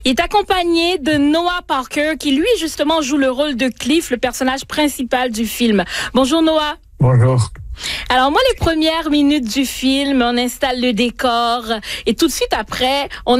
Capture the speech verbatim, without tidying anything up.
Il est accompagné de Noah Parker, qui lui, justement, joue le rôle de Cliff, le personnage principal du film. Bonjour Noah. Bonjour. Alors moi, les premières minutes du film, on installe le décor et tout de suite après, on